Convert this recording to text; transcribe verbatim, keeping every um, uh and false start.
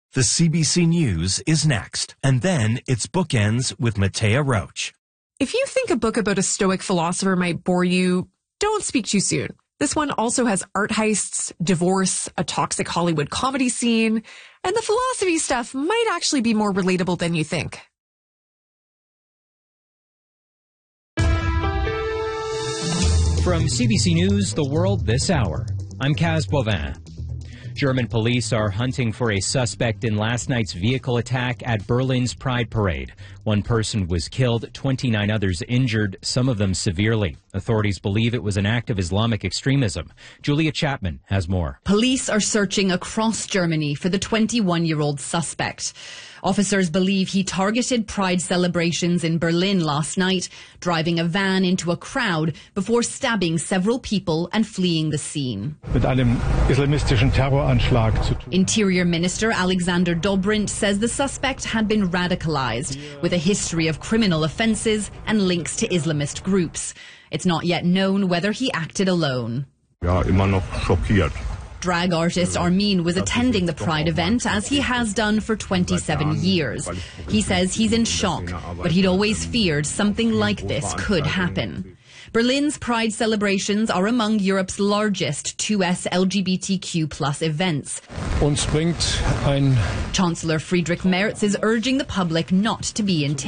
The C B C News is next, and then it's Bookends with Matea Roach. If you think a book about a Stoic philosopher might bore you, don't speak too soon. This one also has art heists, divorce, a toxic Hollywood comedy scene, and the philosophy stuff might actually be more relatable than you think. From C B C News, The World This Hour, I'm Kaz Bovin. German police are hunting for a suspect in last night's vehicle attack at Berlin's Pride Parade. One person was killed, twenty-nine others injured, some of them severely. Authorities believe it was an act of Islamic extremism. Julia Chapman has more. Police are searching across Germany for the twenty-one-year-old suspect. Officers believe he targeted Pride celebrations in Berlin last night, driving a van into a crowd before stabbing several people and fleeing the scene. Mit einem islamistischen Terroranschlag zu tun. Interior Minister Alexander Dobrindt says the suspect had been radicalized, with a history of criminal offenses and links to Islamist groups. It's not yet known whether he acted alone. Ja, immer noch schockiert. Drag artist Armin was attending the Pride event, as he has done for twenty-seven years. He says he's in shock, but he'd always feared something like this could happen. Berlin's Pride celebrations are among Europe's largest two S L G B T Q plus events. Uns bringt ein Chancellor Friedrich Merz is urging the public not to be intimidated.